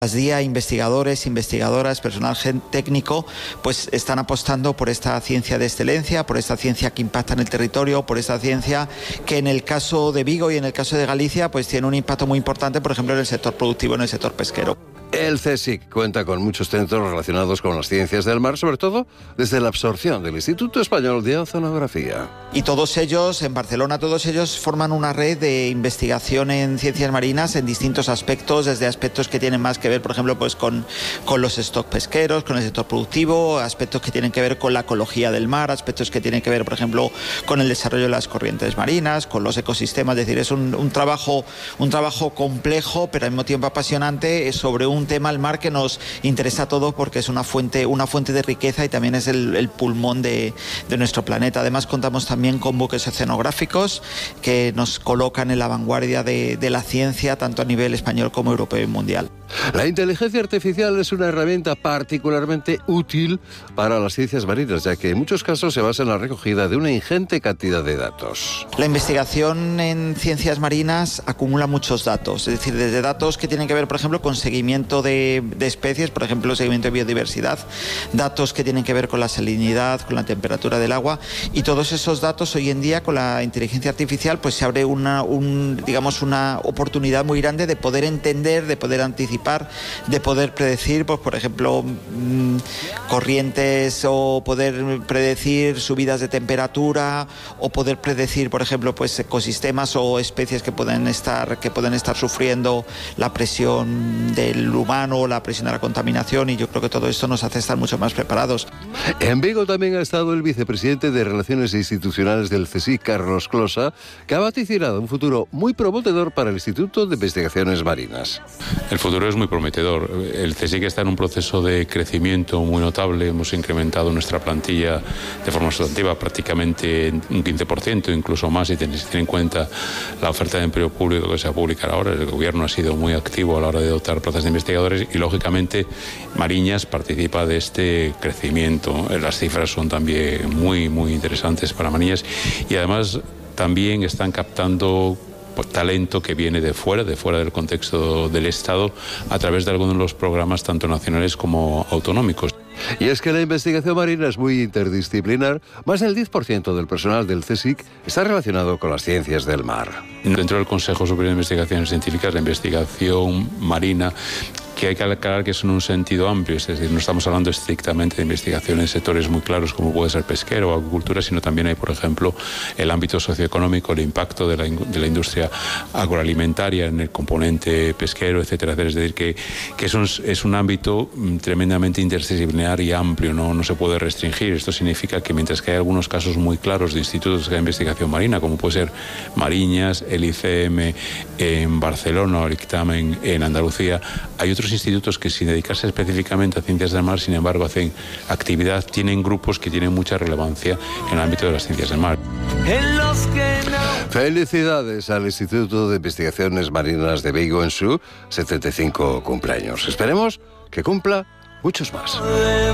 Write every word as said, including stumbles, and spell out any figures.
Día investigadores, investigadoras, personal técnico, pues están apostando por esta ciencia de excelencia, por esta ciencia que impacta en el territorio, por esta ciencia que en el caso de Vigo y en el caso de Galicia, pues tiene un impacto muy importante, por ejemplo, en el sector productivo, en el sector pesquero. El CSIC cuenta con muchos centros relacionados con las ciencias del mar, sobre todo desde la absorción del Instituto Español de Oceanografía. Y todos ellos, en Barcelona, todos ellos forman una red de investigación en ciencias marinas en distintos aspectos, desde aspectos que tienen más que ver, por ejemplo, pues con, con los stocks pesqueros, con el sector productivo, aspectos que tienen que ver con la ecología del mar, aspectos que tienen que ver, por ejemplo, con el desarrollo de las corrientes marinas, con los ecosistemas. Es decir, es un, un, trabajo, un trabajo complejo, pero al mismo tiempo apasionante, es sobre un tema, el mar, que nos interesa a todos porque es una fuente, una fuente de riqueza y también es el, el pulmón de, de nuestro planeta. Además, contamos también con buques oceanográficos que nos colocan en la vanguardia de, de la ciencia, tanto a nivel español como europeo y mundial. La inteligencia artificial es una herramienta particularmente útil para las ciencias marinas, ya que en muchos casos se basa en la recogida de una ingente cantidad de datos. La investigación en ciencias marinas acumula muchos datos, es decir, desde datos que tienen que ver, por ejemplo, con seguimiento de, de especies, por ejemplo, seguimiento de biodiversidad, datos que tienen que ver con la salinidad, con la temperatura del agua, y todos esos datos hoy en día con la inteligencia artificial pues se abre una, un, digamos, una oportunidad muy grande de poder entender, de poder anticipar, de poder predecir, pues por ejemplo, mmm, corrientes, o poder predecir subidas de temperatura, o poder predecir, por ejemplo, pues ecosistemas o especies que pueden estar que pueden estar sufriendo la presión del humano, la presión de la contaminación, y yo creo que todo esto nos hace estar mucho más preparados. En Vigo también ha estado el vicepresidente de Relaciones Institucionales del CSIC, Carlos Closa, que ha vaticinado un futuro muy prometedor para el Instituto de Investigaciones Marinas. El futuro es muy prometedor. El CSIC está en un proceso de crecimiento muy notable. Hemos incrementado nuestra plantilla de forma sustantiva, prácticamente un quince por ciento, incluso más, si tenéis en cuenta la oferta de empleo público que se va a publicar ahora. El gobierno ha sido muy activo a la hora de dotar plazas de investigadores y, lógicamente, Mariñas participa de este crecimiento. Las cifras son también muy, muy interesantes para Mariñas y, además, también están captando talento que viene de fuera, de fuera del contexto del Estado, a través de algunos de los programas tanto nacionales como autonómicos. Y es que la investigación marina es muy interdisciplinar. Más del diez por ciento del personal del CSIC está relacionado con las ciencias del mar. Dentro del Consejo Superior de Investigaciones Científicas, la investigación marina, que hay que aclarar que es en un sentido amplio, es decir, no estamos hablando estrictamente de investigación en sectores muy claros como puede ser pesquero o agricultura, sino también hay, por ejemplo, el ámbito socioeconómico, el impacto de la, de la industria agroalimentaria en el componente pesquero, etcétera, etcétera. Es decir, que, que es, un, es un ámbito tremendamente interdisciplinar y amplio, ¿no? No se puede restringir. Esto significa que mientras que hay algunos casos muy claros de institutos de investigación marina, como puede ser Mariñas, el I C M en Barcelona o el ICTAM en, en Andalucía, hay otros institutos que, sin dedicarse específicamente a ciencias del mar, sin embargo, hacen actividad, tienen grupos que tienen mucha relevancia en el ámbito de las ciencias del mar. Felicidades al Instituto de Investigaciones Marinas de Vigo en su setenta y cinco cumpleaños. Esperemos que cumpla muchos más.